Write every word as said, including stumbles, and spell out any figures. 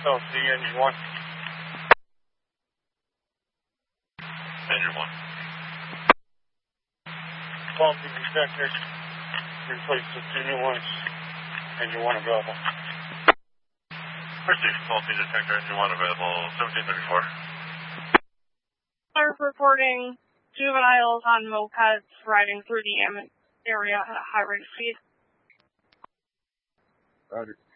South C, engine one. Engine one. Faulty detector. Replace the two new ones. Engine one available. Received. Faulty detector, engine one available. seventeen thirty-four. Clerk reporting juveniles on mopeds riding through the area at a high rate of speed. Roger.